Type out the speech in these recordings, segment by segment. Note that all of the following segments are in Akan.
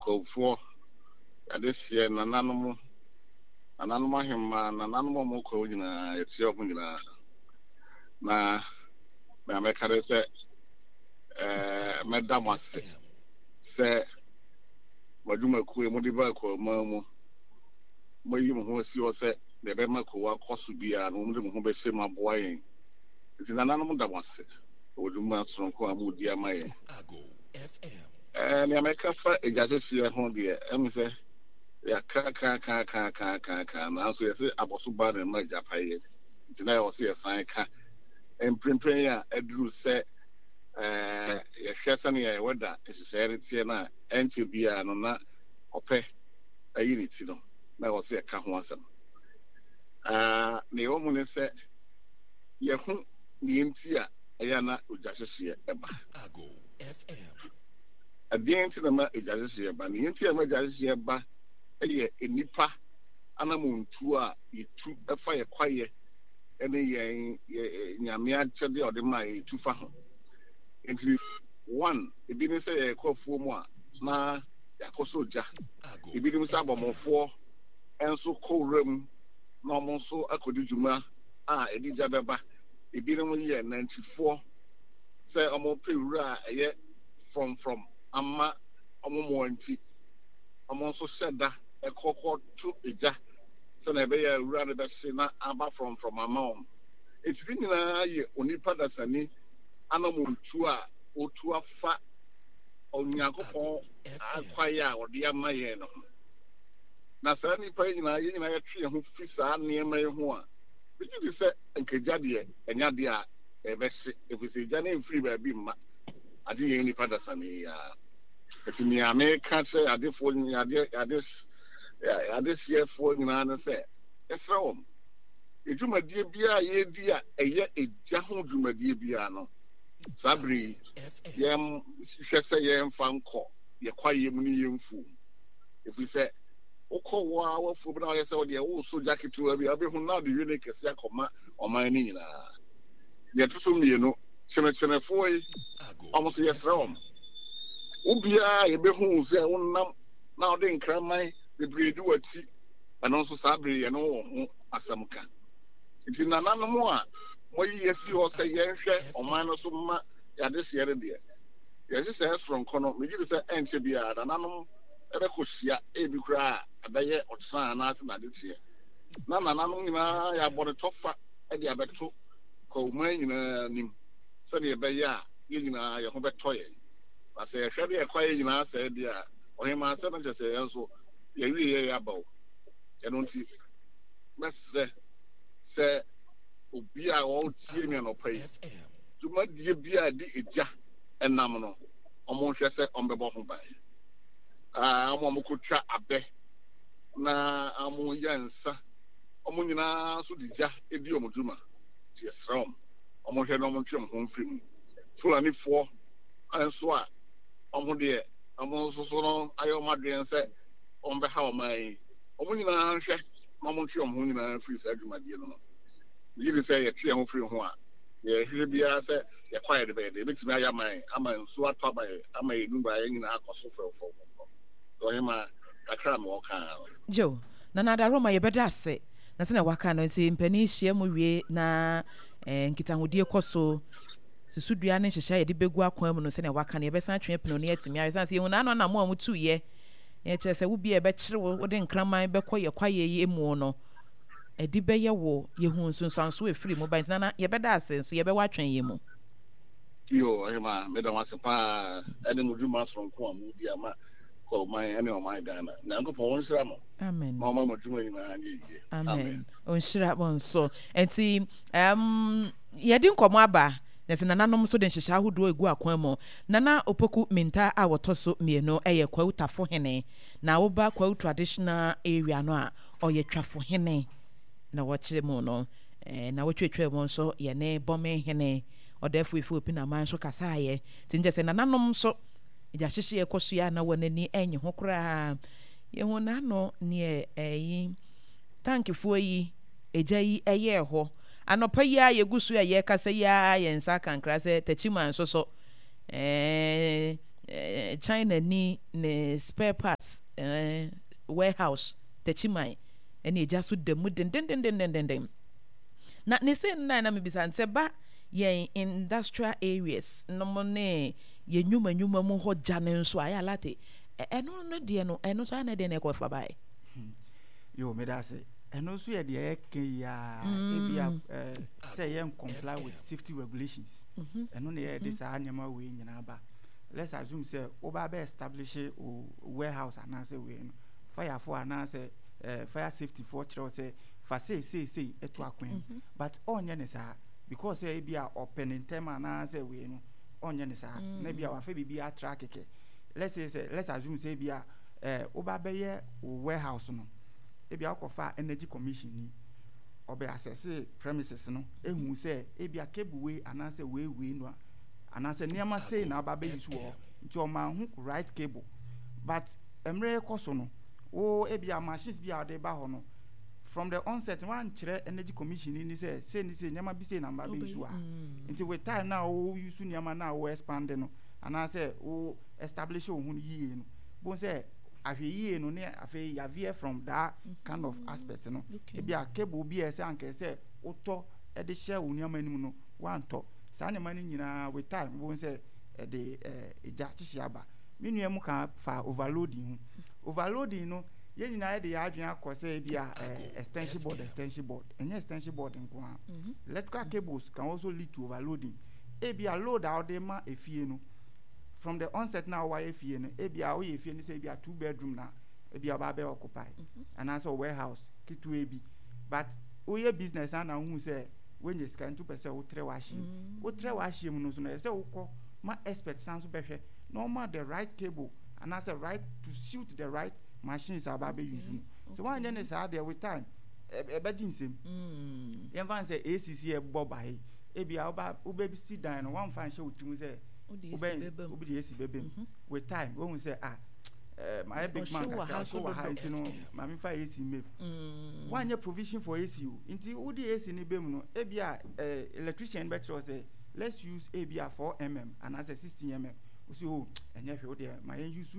for this year, Nanamo, Nanama him, Nanamo Moko, it's your na America say, Madam was say, Maduma Kue Modibaco, Mamo, Mayum who was your set, the Bemako, Kosubia, and whom they say my boy. It's an animal that was it. Would you match from Kwamu, dear my and America for a just here home, dear. And say, yeah, can. Now, so you say, I was so bad and my Japan. Tonight, I was here, sign can. And Primpaya, Edru said, Shasani, what that is said, it's here now, and to be an honor or pay a unit, you know. That was here, can't want some. The woman said, yeah, the Intia, Ayana, just here, Ago FM. At the end of the month, just here, but the Intia, just here, but a nipa, Anamun, two, a fire quiet, and a Yamia Chadi or the my two fahon. Into one, it didn't say a call for more, na Yakosoja. It didn't say about 4, and so cold room, normal so I could do Juma, Edija Baba. It didn't year 94. Say I'm more yet from Amma warranty. I'm also said that a cocoa to a ja. So never rather than say not about from my mom. It's been a year only Padasani, Anamun Tua, or Tua Fat on Yakopo, Aquia or dear Mayeno. Nasani paying a tree who fits near my home. Which you say, and Kajadi and Yadia, if it's a Janine free baby, I didn't any Padasani. It's in the American say, I did for this year for me, say, it's wrong. A Juma dear beer, a year a Jahon Juma dear Biano. Sabri, yam, she say, yam fan call, ye quiet young fool. If we say, Oko wa for now, I saw the old so jacket to every other who now the unique as Yakoma or my Nina. Yet to me, you know, Senator Foy, almost yes, wrong. Ubia, a behoo, say, now then, cram my the breed do a tea, and also Sabri and all Asamuka. It's in another more. What yes, you all say, yes, or minus some this year, dear. Yes, it says from Cono, we give us an Antibia, and animal. Ebe kosia ebi kura abaye otsan na ase na de tie na nananom nyina ya bode tofa e de abeto ko man nyina nim se de ebe ya ye nyina ye ho beto ye ba se ye hwede e kwaye nyina se de a ohema se na se yenso ye wi ye ya bawo ye no nti mesre se obi a o tie mi no pai tuma die bia di eja enam no omo hwe se ombebo ho bai Amokutra abe na amu yansa omu nyina so dija edi omuduma ti esram omu hwe no twem ho mfrim fulani fo anso a omu de omu so no ayo madwen se ombe ha omai omu nyina hwe omu twem ho nyina free sa adwuma de no yiri se ye twe ho free ho a ye hwe bia se ye kwae de be de bitimi ayaman ama nso ataba ama enumba nyina akoso fo Joe, Nana Roma, you better say. Nothing a wakano say, Penny, share Murie, na Kitangudi Coso, Susudian, Shire, the big walk, and send a wakan, your best entry upon near to me. I say, you know, no more 2 years. Yet, as I would be a bachelor, wouldn't cram my back or your quiet ye mono. A debay your war, you who soon sounds so free, mobile, Nana, you better say, so you better watch ye mo. Yo, Madam Wasapa, Adam would do mass from Quam, dear ma. Oh, my annual my Dana. Now go for one summer. Amen. Mamma doing Amen. On sure one so. And see, ye didn't come aba. There's an anonymous so then she shall do a guaquemo. Nana opoku minta our tosso me no a quota for hene. Now oba quote traditional area no or ye trap for hene. Now watch the mono. And now what you trade one so ye ne bombe hene. Or therefore if we open a man so casaye. Tinges an anonymous so. Ja hyehyɛ ekɔsoa na wɔnani enyi ho kra ye ho na no ne tankifo yi eja yi eye ho anopa yi a yegusu a ye kasa yi a ye nsa kankra se tachiman so China ni ne spare parts warehouse techimai ene eja so demu den na ne say na me bisa nse ba ye industrial areas no mo ne ye nyuma mu ho jane nso aya late eno no de no eno so na de na ko fa bai yo me da say eno so ye de ke ya ebia say ye comply with safety regulations eno ne ye de sa nyama we nyina ba. Let's assume say oba be establish a warehouse and say we fire for and say fire safety for chiro say fa say eto akwen but onye ne sa because say bia open in term and say we no onye ne sa na bia wa fa bibia track keke. Let's assume say bia oba be ye warehouse no e bia akofa energy commission ni obe assess premises no ehun say e bia cable we and say we no and I said, Niama say now, baby, is war into a man who right cable. But Emre Kosono, oh, Ebia machines be out there, Bahono. From the onset, one chair energy commission in this say, Niama be saying, and baby, is war. Until we time now, oh, you soon Yama now, we expanding. And I said, oh, establish your own ye. Bon say, I feel ye no near, I feel Yavia from that kind of aspect, you know. Ebia cable be a sanke say, Otto, at the share, Uniamano, one talk. Sane mani nyina with time won say the ejachi aba menu emu kan fa overloading no ye nyina de ya adwen akose bia extension board any extension board nko ha electrical cables can also lead to overloading e bia load out dem ma efie no from the onset now why efie no e bia o ye efie no say bia 2 bedroom na e bia ba be occupy and also warehouse kitu ebi but o ye business na hu say when you scan 2% o tre washi mu no so na say wo ma expert sans so behwe normal the right cable and as a right to suit the right machines about be use so one then is there with time e be dinsem yen fan say ACC e boba he e bia o be sit down no one fan she otimu say obi the AC bebem with time when say my big man so high you know mami fa AC me one year provision for AC until who the AC ni bem no e bia electrician be say let's use ABR 4mm and as a 16mm we say oh enye hwe there my use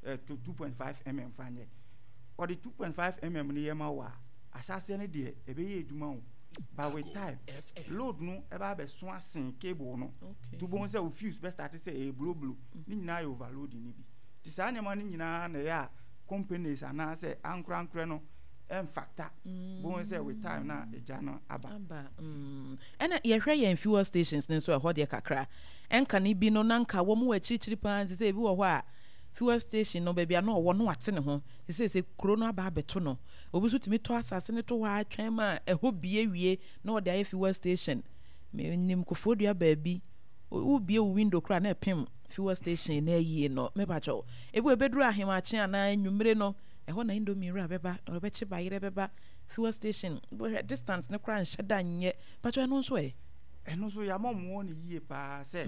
2.5mm fanye or the 2.5mm ni yema wa asase ne de e be ye eduma o but with time load no e ba be so asen cable no to bon say we fuse be start say e blow ni nyina overload ni bi ti sa ne ma ni nyina na ya companies and say ankra no factor bon say with time na eja no aba ena ye hwe ye fuel stations ne so e ho de kakra enka ne bi no nanka wo mu wachichiri pan say bi wo ho a fuel station no bebia no wo no ate ne ho say kuro no aba beto no obi so timi to asase ne to wa atwen ma e ho bie wie na wo de aye fuel station me nim ko fodua ba bi wo bie window kra na pem fuel station na yie no me ba cho ebu ebeduru ahema che ana nwumre no eho na indomie ra beba obechi bayire beba fuel station distance ne kra nhada nye but eno nso eno so ya momo ne yie pa se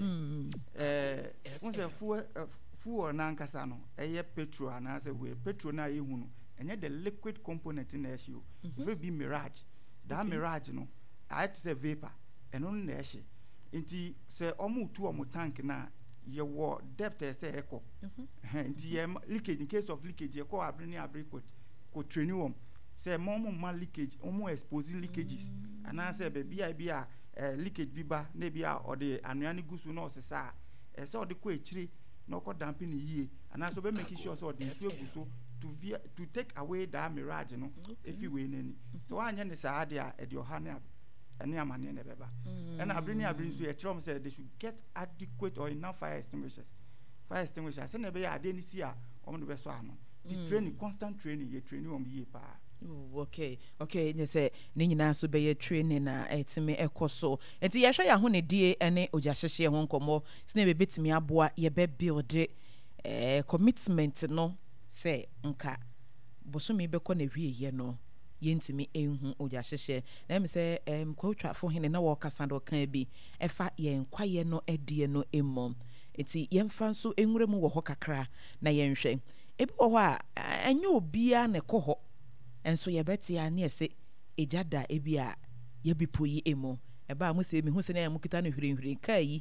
unse fuel na nkasa no eye petrol ana se we petrol na yehu no enye the liquid component na ehie o very be mirage that mirage no I say vapor eno na ehie nti se omu tu omu tank na ye wo depth say echo nti ye leakage in case of leakage ye ko abri ko training say momo ma leakage omo expose leakages and I say be bia leakage biba na bia or the anuani gusu no sesa say o de ko echiri no ko damping yie and so be make sure so the nsu eguso to take away that mirage no if you we nani so anya ne sa ade a de oha na any amane ne beba and abri so e trom say they should get adequate or enough fire extinguishers say ne be ya ade ni si a omo de be so ano the training constant training ye training ye pa okay ne say ne nyina so be ye training na etime ekoso enti ye hwa ya ho ne die ene ojahyehye ho nkomo sine be betimi aboa ye be build commitment no say nka bosumi be ko na hwie ye no yentimi enhu ojahyehye na me say kwatwafo hene na wo kasa do kan bi efa ye nkwaye no edie no emmom enti yemfa nso enwure mu wo ho kakra na yenhwe ebi wo ho a enye obia na ekoho enso ye betia na ese ejada ebi a ye bipoyi emo eba mu se mi hu se na mu kita no hwirenhwiren kai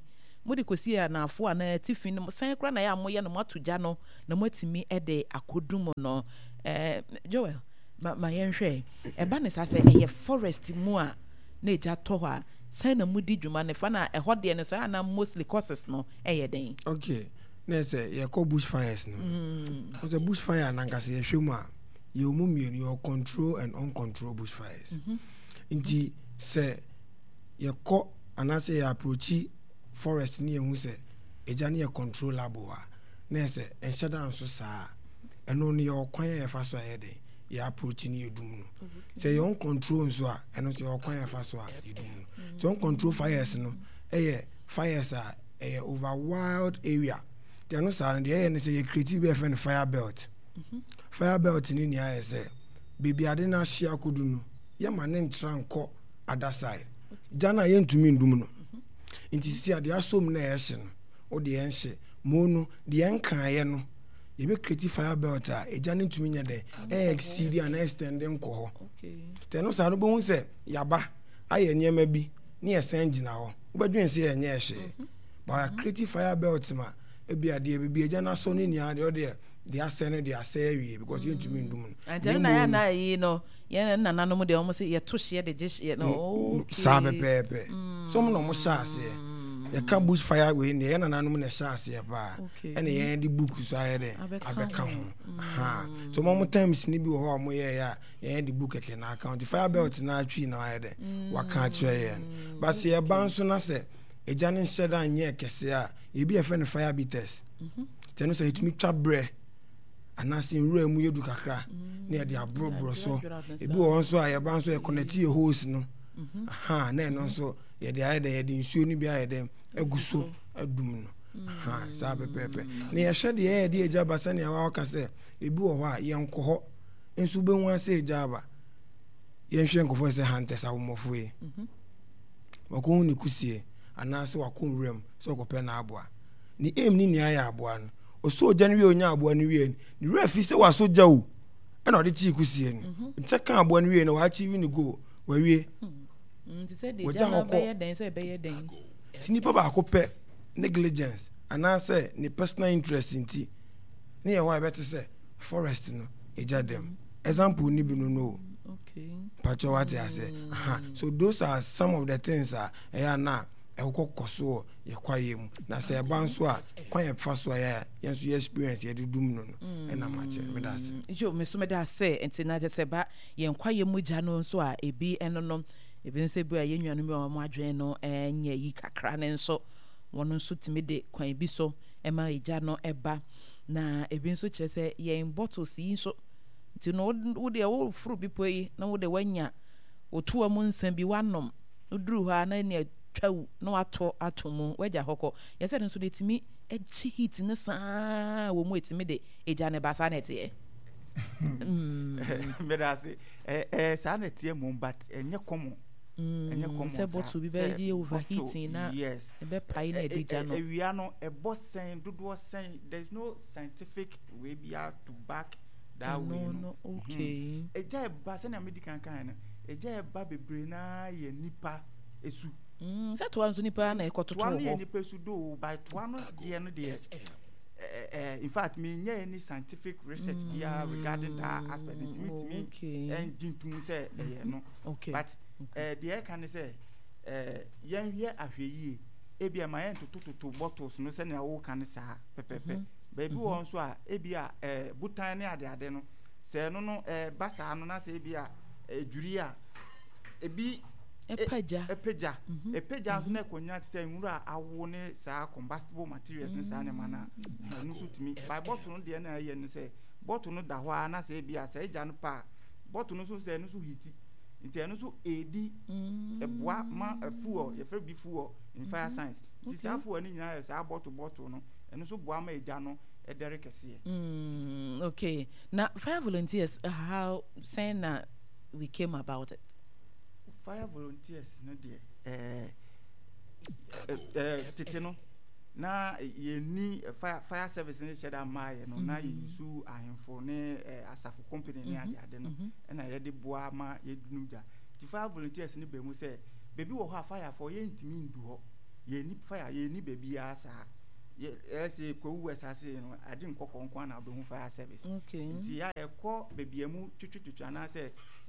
mode kosi ya na afo na tifin no san kra na ya moye no mato gya no na matimi de akodum no Joel ma yenhwe eba ne sa se eye forest mu a na eja to ho a san na mudi dwuma ne fa na ehode ne so na mostly causes no eye den. Okay, na say ye call bushfires no. Because the bushfire na nkase ye hwemu a ye omu mienu your control and uncontrolled bushfires. Inti say ye call anase ye approach forest ni ehu say eja ne ye controllable a na say enhyeda nso saa eno ne your kwan ye fa so ayede ye approach ni edum no. Say you uncontrol nso a eno say your kwan ye fa so a edum no. So uncontrol fires no fires are over wild area. They are not saying the say you create be a fire belt. Fire belt ni ni aye say baby ade na hia kodu no ye ma ne ntran ko other side. Jana ye ntumi ndum no. Inti si ade asom na ye hye no o de ye hye mo no de ye nkan ye no ye be create fire belt a eja ne ntumi nya de exceed and extending ko ho. Okay. They no say no bo hu say yaba aye nyema bi ni esen gina ho. Ubadwen say ye nya hye. But create fire belt ma ebi ade ebi eja na so ni ni ade o de they are saying they are saying because you to me ndum. And then na you know ye na nanom de almost ye to share the dish ye no sabe pepe some no mo shase ye ka bush fire we ne ye na nanom na shase ba ene ye di book so aye de abeka ho so mo times ni bi wo ho mo ye di book keke na account fire belt na atwi na aye de waka kire ye but se ye ban so na se eja ne sheda anye kese a ye bi e fe ne fire beaters tenu se itumi twa bre anasi nru emu yedu kakra na de abrobro so ebi won so ayeba so e connect your hose no na eno so ye de aye de ye de nsuo ni bi aye de eguso adum no sa pepepe na ye hwe de ye de eja basa na wa ka se ebi wo ho a ye nko ho ensu be hu ase eja ba ye hwe nkofo se hunters awomofo yi wako ni kusie anase wako nrem so ko pe na aboa ni em ni aye aboa no oso January onya aboa no wie ni refi se waso ja o na ode ti kusie no nche kan aboa no wie no wa achieve ni go wa wie nti se de ja be ye den se be ye den tini pa ba ko pe negligence ana se ni personal interest nti ni ye wa better say forest no eja dem example ni bi no okay pacho what I say so those are some of the things na ekokoso ye kwaye mu na se ban so a kwaye fa so ya yenso experience ye dum no na ma che me da se jo me so me da se enti na je se ba ye kwaye mu gya no so a ebi enonom ebi nse bi a ye nnuanu bi o mo adwen no nya yi kakra ne nso wono nso timi de kwan bi so ma egya no eba na ebi nso kire se ye bottles yi nso ti no wo de wo furu bi po yi na wo de wanya otuwa mu nsan bi wanom oduru ha na ne twa no atomo waja hoko yese nso de timi echi hit ne saa wo mu etimi de eja ne basa na tie me da se saa na tie mo but enye komo se bottle bi be overheating na e be pai na edija no ewia no e bo sen dodo sen there is no scientific way be to back that way no okay eja e ba se na medical kan na eja e ba bebre na ye nipa esu se to anzo nipa na ekototo ho to nipa esu do by to ano de no de in fact me nya any scientific research here regarding that aspect it me and dintum say no but the can say yen hwe ahweyi ebia ma yen to bottles no say na wo kan saa pepepe baby won so a ebia butan ne ade no say no basa no na say ebia edwuri a ebi epeja so na konya say nwuru a awo ne saa combustible materials ne saa ne mana no so timi by bottle no de na ye no say bottle no da ho a na say ebia say eja no pa bottle no so say no so hiti nti eno so edi eboa ma fuel ye be fuel in fire science ti sa fuel ni nyina sa bottle no eno so boa ma eja no edere kese okay now fire volunteers how saying that we came about it fire volunteers no de teteno na ye ni fire service ni sheda maaye no na ye use ahemfo ne asafo company ni ade no na ye de boa ma ye dunumja ti fire volunteers ni be mu say bebi wo ho fire for ye ntimi ndu ho ye ni fire ye ni baby asa ye say ko wu asase no ade nkokon na abehu fire service nti ya e ko baby mu twitwitwa na say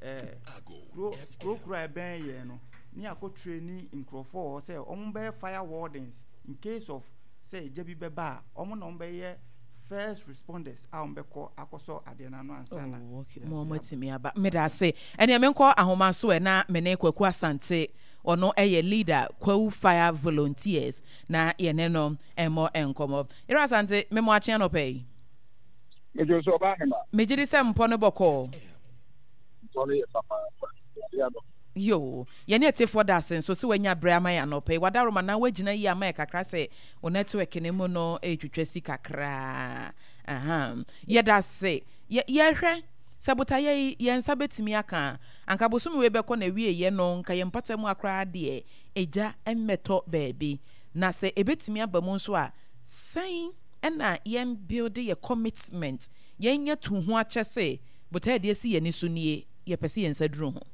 kro ben ye no ni akotreni nkrofo say ombe fire wardens in case of say jabi beba omo no ombe ye first responders a ombeko akoso ade na no ansa na mo matimi aba meda say ene menko ahoma so e na mene kwaku asante ono eye leader Kwawu Fire Volunteers na yene no emo enkomo ira asante memo ache no pay mejo so ba hema mejiri se mpo ne boko tole papa ya do yo yene etefo da sen so se wanya brama ya no pay wadaroma na wagina yi ama kakra se o network ne mu no etwetwasi kakra yeda se ye hwe sabuta ye yensa betimi aka anka bosumi we beko na wie ye no nka ye mpata mu akra de eja emmeto baabi na se ebetimi abamu nso a san na yen build ye commitment yen nya to ho ache se buta de si ye ni so nie ye pese yensa duru ho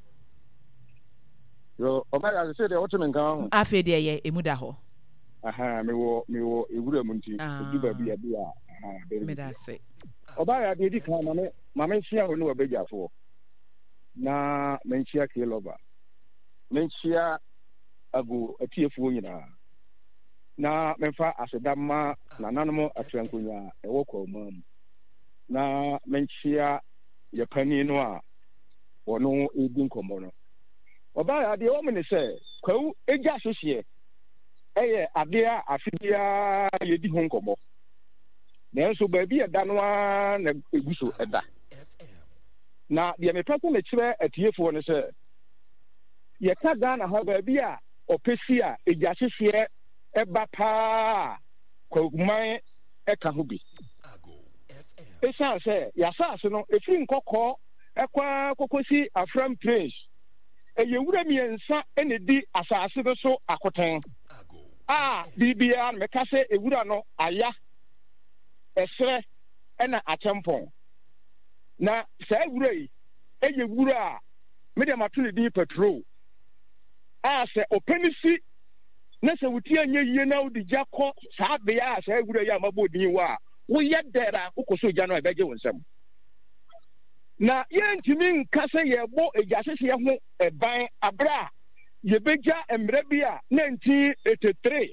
yo omega se de otumen kan afi de ye emuda ho mewo ewura mu nti oduba bi ya me da se Obaya de di kan mama nchia ho no wabegyafo na menchia Keloba menchia agu atiefo nyina na memfa asedama na nanom atrankonya ewo kwamam na menchia ye pani no a wono edi nkomo no Obaya de o mene se Kwawu eja hwehwe eye ade a afibia ye di ho nkomo Nenso baabi eda no na eguso eda na de me pese me kire atiefo ne se ye ka Ghana ha baabi a opesi a eja hwehwe eba pa Kwaguman eka ho bi esa se ya saase no efiri nkokọ ekwa kokosi Afram Prince eyewura miensa ene di asase no so akoten bibia me ka se ewura no aya esre ena atempon na sa ewura yi eye wura a me de matune di patrol se openisi na se wuti anye yie na udi jakọ sa bia sa ewura yi amabodin wa wo ye dera ukoso gya no ebeje wonsam na ye ntimi nka se ye bo ejasese ye ho eban abra ye beja emre bia 1983